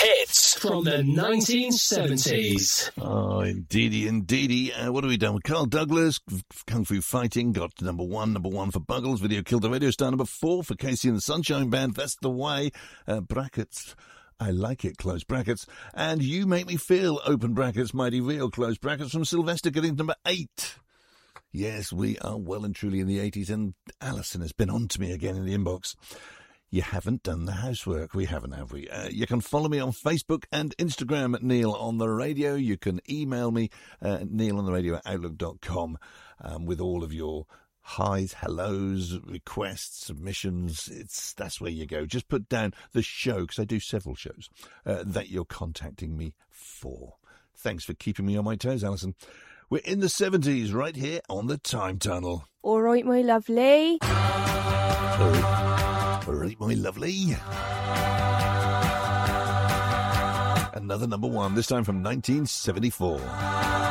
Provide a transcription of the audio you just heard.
Hits from the 1970s. Oh, indeedy. What have we done with Carl Douglas? Kung Fu Fighting got number one for Buggles. Video Killed the Radio Star, number 4 for Casey and the Sunshine Band. That's the way. Brackets. I like it, close brackets. And You Make Me Feel, open brackets, Mighty Real, close brackets, from Sylvester, getting number 8. Yes, we are well and truly in the 80s, and Alison has been on to me again in the inbox. You haven't done the housework. We haven't, have we? You can follow me on Facebook and Instagram at Neil on the Radio. You can email me at neilontheradio@outlook.com with all of your highs, hellos, requests, submissions. That's where you go. Just put down the show, because I do several shows, that you're contacting me for. Thanks for keeping me on my toes, Alison. We're in the 70s right here on the Time Tunnel. All right, my lovely. All right, my lovely. Another number 1, this time from 1974.